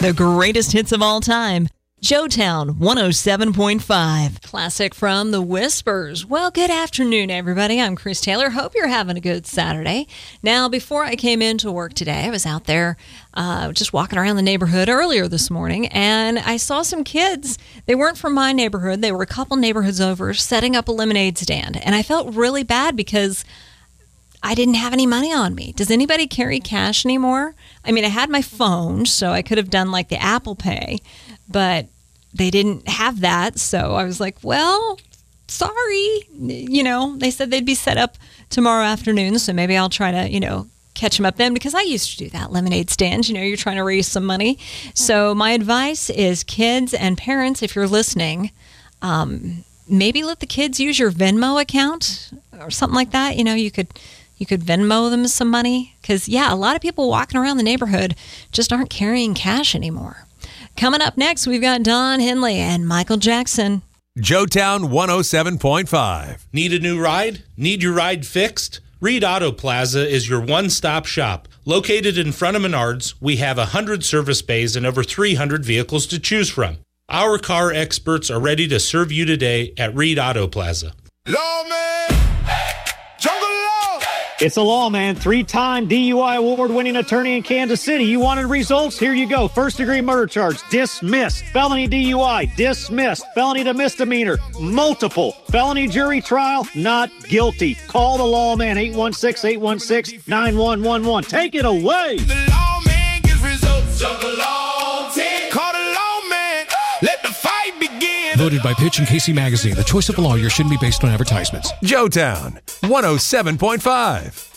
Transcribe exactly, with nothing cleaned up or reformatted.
The greatest hits of all time. Joetown one oh seven point five. Classic from The Whispers. Well, good afternoon, everybody. I'm Chris Taylor. Hope you're having a good Saturday. Now, before I came into work today, I was out there uh, just walking around the neighborhood earlier this morning, and I saw some kids. They weren't from my neighborhood. They were a couple neighborhoods over setting up a lemonade stand, and I felt really bad because I didn't have any money on me. Does anybody carry cash anymore? I mean, I had my phone, so I could have done like the Apple Pay, but they didn't have that. So I was like, well, sorry. You know, they said they'd be set up tomorrow afternoon, so maybe I'll try to, you know, catch them up then, because I used to do that, lemonade stands. You know, you're trying to raise some money. So my advice is, kids and parents, if you're listening, um, maybe let the kids use your Venmo account or something like that. You know, you could... You could Venmo them some money, because, yeah, a lot of people walking around the neighborhood just aren't carrying cash anymore. Coming up next, we've got Don Henley and Michael Jackson. Joetown one oh seven point five. Need a new ride? Need your ride fixed? Reed Auto Plaza is your one-stop shop. Located in front of Menards, we have one hundred service bays and over three hundred vehicles to choose from. Our car experts are ready to serve you today at Reed Auto Plaza. Lawman! Jungle Law! It's a lawman, three-time D U I award-winning attorney in Kansas City. You wanted results? Here you go. First-degree murder charge, dismissed. Felony D U I, dismissed. Felony to misdemeanor, multiple. Felony jury trial, not guilty. Call the lawman, eight one six, eight one six, nine one one one. Take it away. The lawman gets results. Jungle Law team. Call the lawman. Let the fight begin. Voted by Pitch and Casey Magazine. The choice of a lawyer shouldn't be based on advertisements. Joetown one oh seven point five.